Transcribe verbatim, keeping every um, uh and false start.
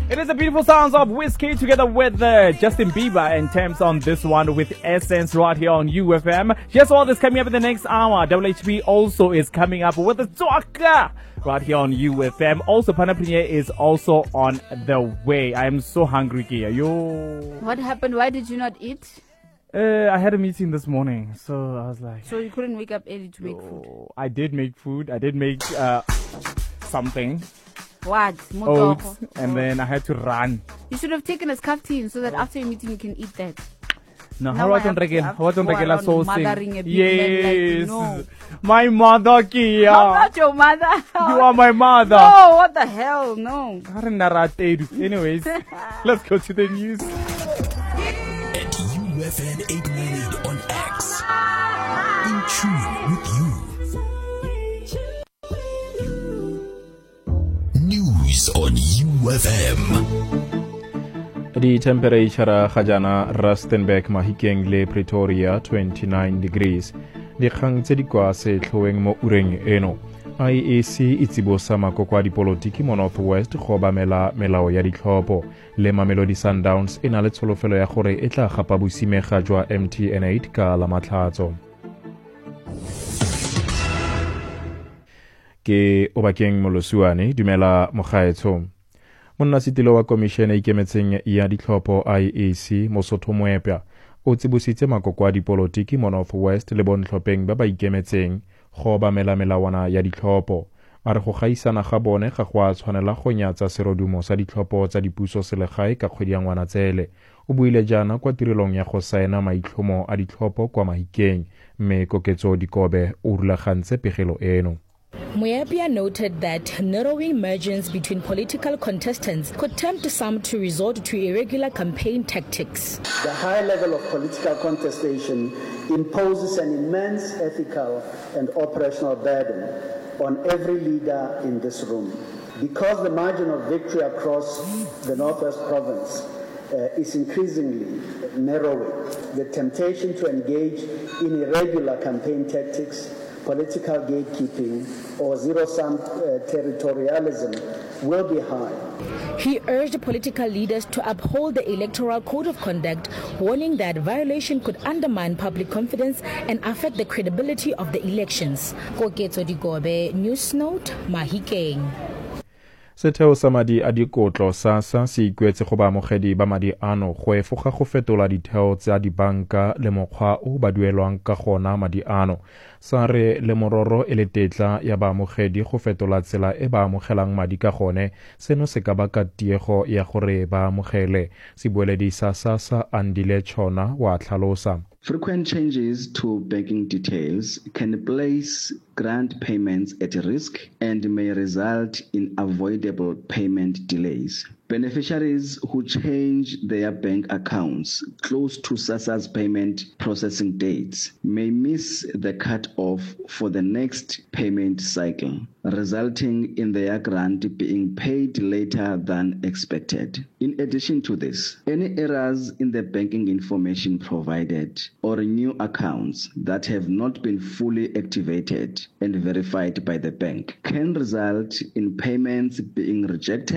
It is the beautiful sounds of Whiskey together with uh, Justin Bieber and Thames on this one with Essence right here on U F M. Just all this coming up in the next hour. W H B also is coming up with the Talker right here on U F M. Also, Panapreneur is also on the way. I am so hungry here. Yo. What happened? Why did you not eat? Uh, I had a meeting this morning, so I was like... So you couldn't wake up early to make yo, food? I did make food. I did make uh, something. What? Oats, and oh. then I had to run. You should have taken a scarf so that after your meeting you can eat that. No, Now how I about have to- regular? I have How to about go regular around saucing? mothering a big Yes, man like, no. my mother, Kia. I'm not your mother. You are my mother. No, what the hell? No. Anyways, let's go to the news. At U F M eight ninety-eight on X. In tune with you. News on U F M. Di temperature ga jana Rustenburg, Mahikeng le Pretoria twenty-nine degrees. Dikgang tse di kwa setlhoeng mo ureng eno. I E C e tsibosa makoko a dipolotiki mo North West go obamela melao ya ditlhopho. Le Mamelodi Sundowns e na le tsholofelo ya gore e tla gapa bosimega jwa M T N eight ka la matlhatso. Ke Obakeng Molosuane, dumela mogaetsho. Monnasitilo wa komishene e ikemetseng ya ditlhopho I E C Mosotho Moepya o tsibositse makoko a dipolotiki mo North West le bontlhopheng ba ba ikemetseng go obamela melawana ya ditlhopho. A re go gaisana ga bone ga go a tshwanela go nyatsa serodumo sa ditlhopho tsa dipuso selegae ka kgwedi ya Ngwanatsele. O buile jaana kwa tirelong ya go saena maitlhomo a ditlhopho kwa Mahikeng, mme Koketso Dikobe o rulagantse pegelo eno. Moepya noted that narrowing margins between political contestants could tempt some to resort to irregular campaign tactics. The high level of political contestation imposes an immense ethical and operational burden on every leader in this room. Because the margin of victory across the Northwest Province uh, is increasingly narrowing, the temptation to engage in irregular campaign tactics, political gatekeeping, or zero-sum uh, territorialism will be high. He urged political leaders to uphold the Electoral Code of Conduct, warning that violation could undermine public confidence and affect the credibility of the elections. Koketso Dikobe, News Note, Mahikeng. Setheo sa madi a dikotlo SASSA se ikwetse go baamogedi ba madi ano go efoga go fetola ditheo tsa dibanka le mokgwa o ba duelwang ka gona madi ano. Sa re le mororo e le tetla ya baamogedi go fetola tsela e ba amogelang madi ka gone, seno se ka baka tiego ya gore ba amogele. Sebueledi sa SASSA Andile Chona wa tlhalosa. Frequent changes to banking details can place grant payments at risk and may result in avoidable payment delays. Beneficiaries who change their bank accounts close to SASSA's payment processing dates may miss the cut-off for the next payment cycle, resulting in their grant being paid later than expected. In addition to this, any errors in the banking information provided or new accounts that have not been fully activated and verified by the bank can result in payments being rejected